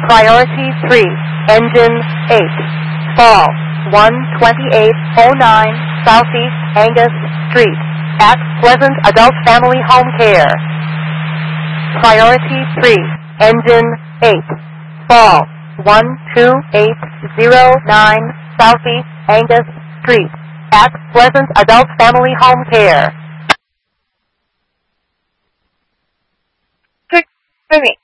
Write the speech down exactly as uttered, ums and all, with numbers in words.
Priority three, Engine eight, Fall one twenty-eight oh nine Southeast Angus Street, at Pleasant Adult Family Home Care. Priority three, Engine eight, Fall one two eight oh nine Southeast Angus Street, at Pleasant Adult Family Home Care. Click Finish.